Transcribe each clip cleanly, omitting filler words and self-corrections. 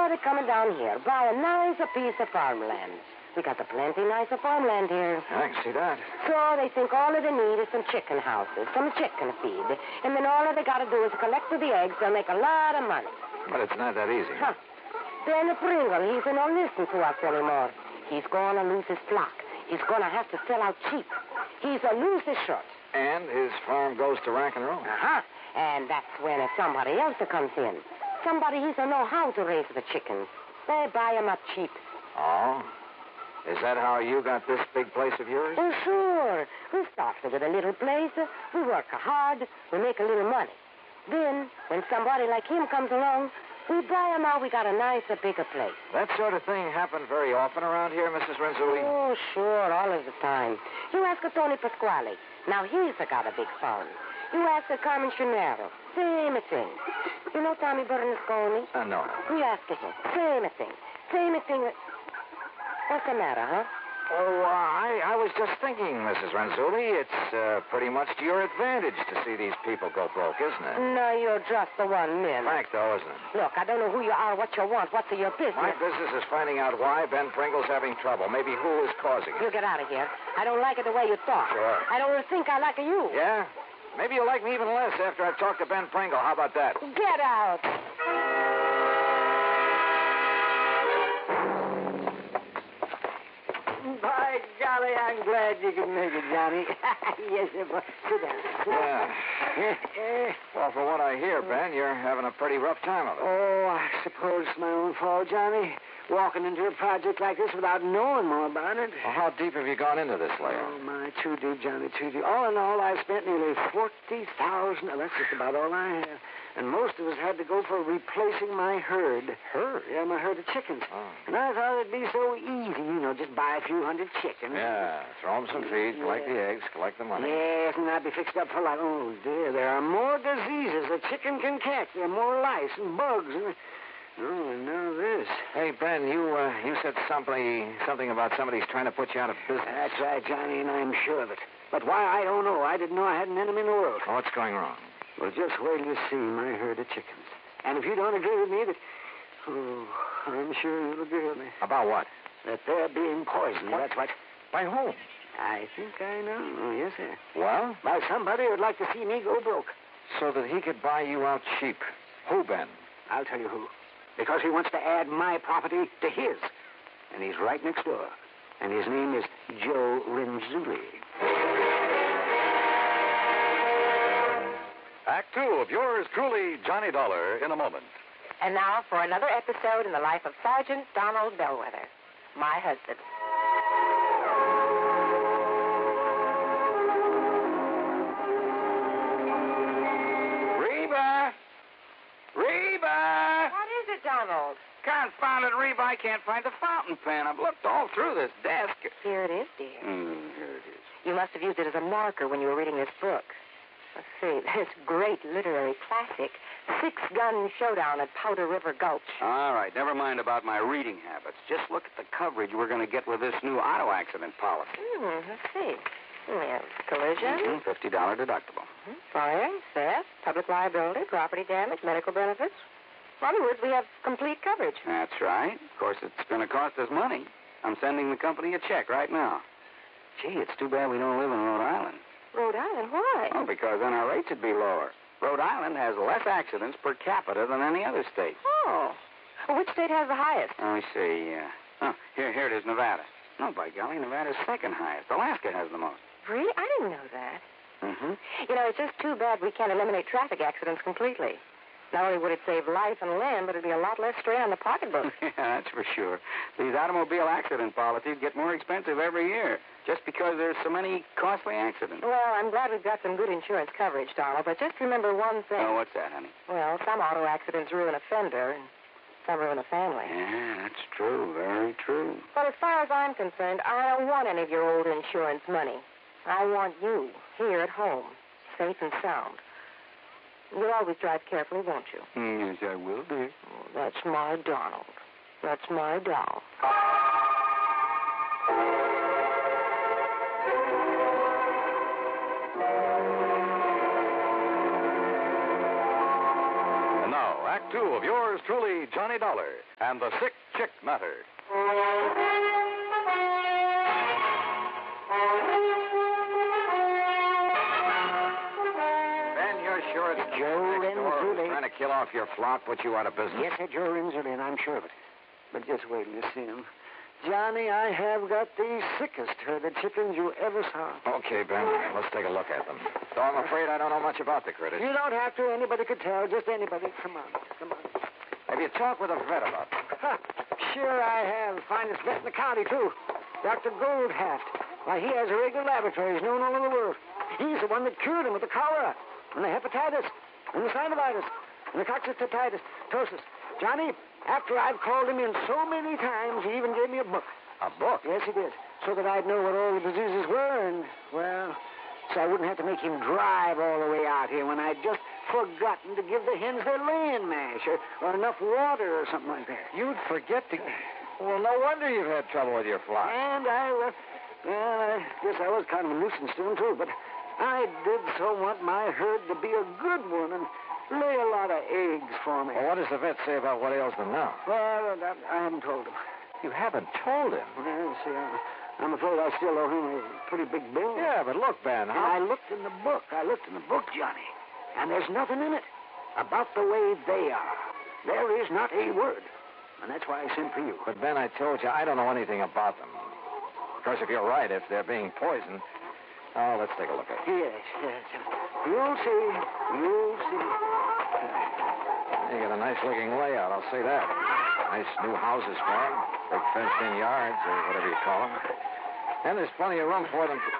they're coming down here, buy a nicer piece of farmland. We got a plenty nicer farmland here. I can see that. So they think all they need is some chicken houses, some chicken feed. And then all they got to do is collect the eggs. They'll make a lot of money. But it's not that easy. Huh. Then Pringle, he's not listening to us anymore. He's going to lose his flock. He's going to have to sell out cheap. He's a lose his shirt. And his farm goes to rack and roll. Uh-huh. And that's when somebody else comes in. Somebody he don't know how to raise the chickens. They buy 'em up cheap. Oh? Is that how you got this big place of yours? Oh, sure. We started with a little place. We work hard. We make a little money. Then, when somebody like him comes along, we buy 'em out. We got a nicer, bigger place. That sort of thing happened very often around here, Mrs. Renzulli? Oh, sure, all of the time. You ask Tony Pasquale. Now, he's got a big farm. You ask Carmen Chinero. Same thing. You know Tommy Bernasconi? No. We ask him. Same thing. Same thing. What's the matter, huh? Oh, I was just thinking, Mrs. Renzulli, it's pretty much to your advantage to see these people go broke, isn't it? No, you're just the one man. Fact, though, isn't it? Look, I don't know who you are, what you want, what's your business. My business is finding out why Ben Pringle's having trouble. Maybe who is causing it. You get out of here. I don't like it the way you talk. Sure. I don't think I like you. Yeah? Maybe you'll like me even less after I've talked to Ben Pringle. How about that? Get out. By golly, I'm glad you could make it, Johnny. Yes, sir. Sit down. Yeah. Well, for what I hear, Ben, you're having a pretty rough time of it. Oh, I suppose it's my own fault, Johnny. Walking into a project like this without knowing more about it. Well, how deep have you gone into this, Leo? Oh, my, too deep, Johnny, too deep. All in all, I spent nearly $40,000. That's just about all I have. And most of us had to go for replacing my herd. Herd? Yeah, my herd of chickens. Oh. And I thought it'd be so easy, just buy a few hundred chickens. Yeah, throw them some feed, collect the eggs, collect the money. Yes, and I'd be fixed up for life. Oh, dear, there are more diseases a chicken can catch. There are more lice and bugs. Oh, and now this. Hey, Ben, you said something about somebody's trying to put you out of business. That's right, Johnny, and I'm sure of it. But why, I don't know. I didn't know I had an enemy in the world. Oh, what's going wrong? Well, just wait till you see my herd of chickens. And if you don't agree with me that... Oh, I'm sure you'll agree with me. About what? That they're being poisoned, What? that's what. By whom? I think I know. Oh, yes, sir. Well? By somebody who'd like to see me go broke. So that he could buy you out cheap. Who, Ben? I'll tell you who. Because he wants to add my property to his. And he's right next door. And his name is Joe Renzulli. Act 2 of yours truly, Johnny Dollar, in a moment. And now for another episode in the life of Sergeant Donald Bellwether, my husband. Reba! Reba! What is it, Donald? Confounded Reba, I can't find the fountain pen. I've looked all through this desk. Here it is, dear. Here it is. You must have used it as a marker when you were reading this book. Let's see, this great literary classic, Six Gun Showdown at Powder River Gulch. All right, never mind about my reading habits. Just look at the coverage we're going to get with this new auto accident policy. Let's see. We have collision, $50 deductible. fire, theft, public liability, property damage, medical benefits. In other words, we have complete coverage. That's right. Of course, it's going to cost us money. I'm sending the company a check right now. Gee, it's too bad we don't live in Rhode Island. Rhode Island, why? Oh, because then our rates would be lower. Rhode Island has less accidents per capita than any other state. Oh. Well, which state has the highest? Let me see. Here it is, Nevada. No, by golly, Nevada's second highest. Alaska has the most. Really? I didn't know that. Mm-hmm. It's just too bad we can't eliminate traffic accidents completely. Not only would it save life and limb, but it'd be a lot less strain on the pocketbook. Yeah, that's for sure. These automobile accident policies get more expensive every year just because there's so many costly accidents. Well, I'm glad we've got some good insurance coverage, Donald, but just remember one thing. Oh, what's that, honey? Well, some auto accidents ruin a fender, and some ruin a family. Yeah, that's true. Very true. But as far as I'm concerned, I don't want any of your old insurance money. I want you here at home, safe and sound. You'll always drive carefully, won't you? Yes, I will, dear. Oh, that's my Donald. That's my doll. And now, Act Act Two of yours truly, Johnny Dollar, and the Sick Chick Matter. Ben, you're sure it's Joe next door who's Renzulli. trying to kill off your flock, put you out of business? Yes, sir, Joe Renzulli, and I'm sure of it. But just wait till you see him. Johnny, I have got the sickest herd of chickens you ever saw. Okay, Ben, let's take a look at them. Though I'm afraid I don't know much about the critters. You don't have to. Anybody could tell. Just anybody. Come on. Have you talked with a vet about them? Ha, sure I have. Finest vet in the county, too. Dr. Goldhaft. Why, he has a regular laboratory. He's known all over the world. He's the one that cured him with the cholera, and the hepatitis, and the synovitis, and the coccytitis, ptosis. Johnny, after I've called him in so many times, he even gave me a book. A book? Yes, he did. So that I'd know what all the diseases were, and, well, so I wouldn't have to make him drive all the way out here when I'd just forgotten to give the hens their laying mash or enough water or something like that. You'd forget to... Well, no wonder you've had trouble with your flock. And I guess I was kind of a nuisance to him, too, but I did so want my herd to be a good one and lay a lot of eggs for me. Well, what does the vet say about what ails them now? Well, I haven't told him. You haven't told him? Well, see, I'm afraid I still owe him a pretty big bill. Yeah, but look, Ben, And I looked in the book. Johnny, and there's nothing in it about the way they are. There is not a word. And that's why I sent for you. But, Ben, I told you, I don't know anything about them. Of course, if you're right, if they're being poisoned... Oh, let's take a look at it. Yes. You'll see. You got a nice-looking layout, I'll say that. Nice new houses for them. Big fenced-in yards, or whatever you call them. And there's plenty of room for them to...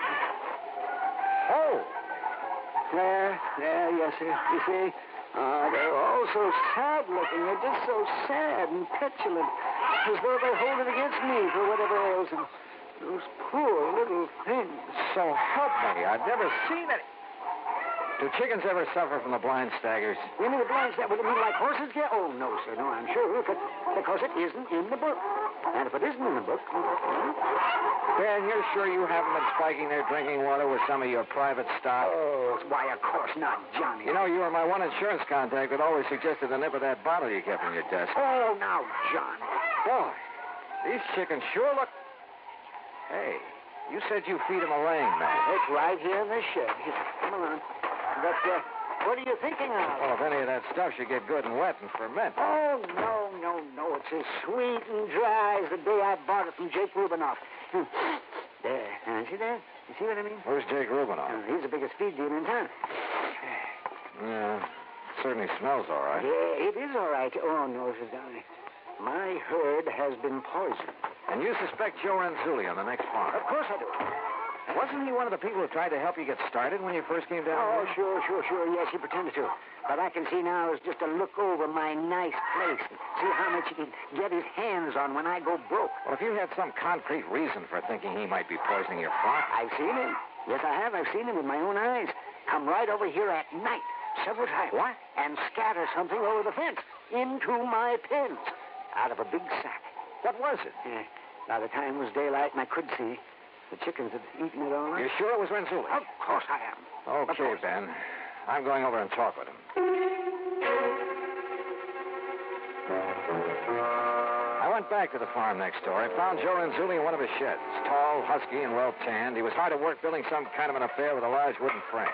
Oh! There, yes, sir. You see? They're all so sad-looking. They're just so sad and petulant. As though they hold it against me for whatever ails them. Those poor little things. So help me, I've never seen it. Do chickens ever suffer from the blind staggers? You mean the blind that would mean like horses get? Oh, no, sir, no, I'm sure. Because it isn't in the book. And if it isn't in the book... Ben, you're sure you haven't been spiking their drinking water with some of your private stock? Oh, why, of course not, Johnny. You know, you were my one insurance contact that always suggested the nip of that bottle you kept in your desk. Oh, now, Johnny. Boy, these chickens sure look... Hey, you said you feed them a laying mash. It's right here in the shed. Here, come along. But, what are you thinking of? Well, if any of that stuff should get good and wet and ferment. Oh, no. It's as sweet and dry as the day I bought it from Jake Rubinoff. There. See that? You see what I mean? Where's Jake Rubinoff? He's the biggest feed dealer in town. Yeah, certainly smells all right. Yeah, it is all right. Oh, no, Sir Johnny. My herd has been poisoned. And you suspect Joe Renzulli on the next farm? Of course I do. Wasn't he one of the people who tried to help you get started when you first came down Oh, here? sure. Yes, he pretended to. But I can see now is just to look over my nice place and see how much he can get his hands on when I go broke. Well, if you had some concrete reason for thinking he might be poisoning your flock... I've seen him. Yes, I have. I've seen him with my own eyes. Come right over here at night several times. What? And scatter something over the fence into my pens out of a big sack. What was it? By the time it was daylight and I could see, the chickens had eaten it all up. You sure it was Renzulli? Of course I am. Okay, Ben. I'm going over and talk with him. I went back to the farm next door. I found Joe Renzulli in one of his sheds. Tall, husky, and well-tanned. He was hard at work building some kind of an affair with a large wooden frame.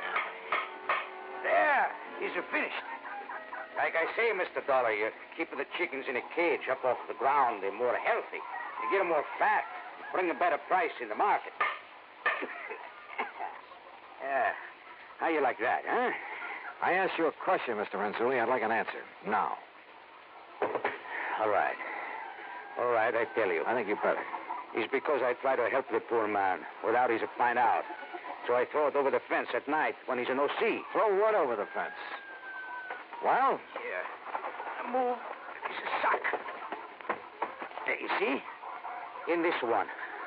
There. These are finished. Like I say, Mr. Dollar, you're keeping the chickens in a cage up off the ground. They're more healthy. You get them more fat. Bring a better price in the market. Yeah. How you like that, huh? I asked you a question, Mr. Renzulli. I'd like an answer. Now. All right, I tell you. I think you better. It's because I try to help the poor man without he to find out. So I throw it over the fence at night when he's in O.C. Throw what over the fence? Well? Yeah. Move. It's a sock. There, you see? In this one.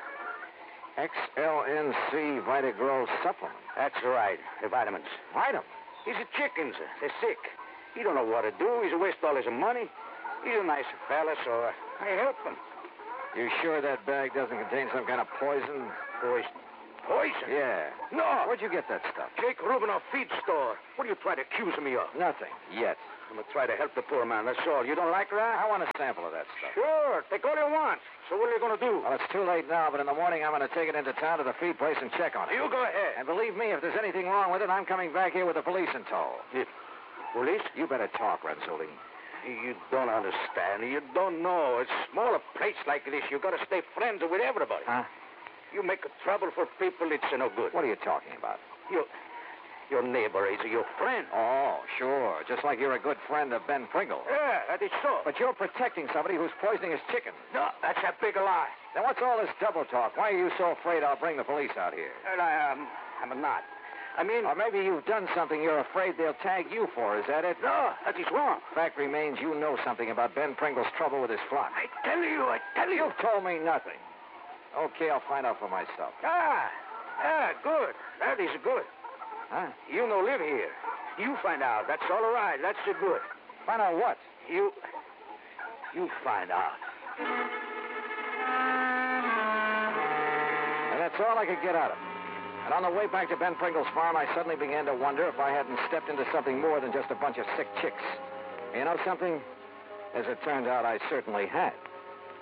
XLNC Vitagrow supplement. That's right. The vitamins. Vitamins? He's a chickens. They're sick. He don't know what to do. He's a waste all his money. He's a nice fella, so I help him. You sure that bag doesn't contain some kind of poison? Poison. Poison? Yeah. No. Where'd you get that stuff? Jake Rubinoff feed store. What are you trying to accuse me of? Nothing. Yet. I'm going to try to help the poor man, that's all. You don't like that? I want a sample of that stuff. Sure. Take all you want. So what are you going to do? Well, it's too late now, but in the morning I'm going to take it into town to the feed place and check on it. You go ahead. And believe me, if there's anything wrong with it, I'm coming back here with the police in tow. Police? You better talk, Renzulli. You don't understand. You don't know. A smaller place like this, you got to stay friends with everybody. Huh? You make trouble for people, it's no good. What are you talking about? Your neighbor is your friend. Oh, sure. Just like you're a good friend of Ben Pringle. Yeah, that is so. But you're protecting somebody who's poisoning his chicken. No, that's a big lie. Then what's all this double talk? Why are you so afraid I'll bring the police out here? Well, I'm not. I mean... Or maybe you've done something you're afraid they'll tag you for. Is that it? No, that is wrong. Fact remains you know something about Ben Pringle's trouble with his flock. I tell you. You've told me nothing. Okay, I'll find out for myself. Good. That is good. Huh? You no live here. You find out. That's all right. That's good. Find out what? You find out. And that's all I could get out of him. And on the way back to Ben Pringle's farm, I suddenly began to wonder if I hadn't stepped into something more than just a bunch of sick chicks. You know something? As it turns out, I certainly had.